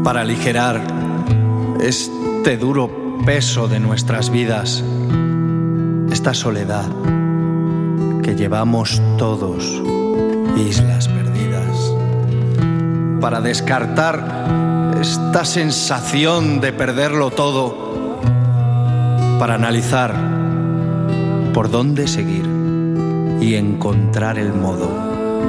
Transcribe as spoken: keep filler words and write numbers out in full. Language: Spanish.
para aligerar este duro peso de nuestras vidas, esta soledad que llevamos todos, islas perdidas, para descartar esta sensación de perderlo todo, para analizar por dónde seguir y encontrar el modo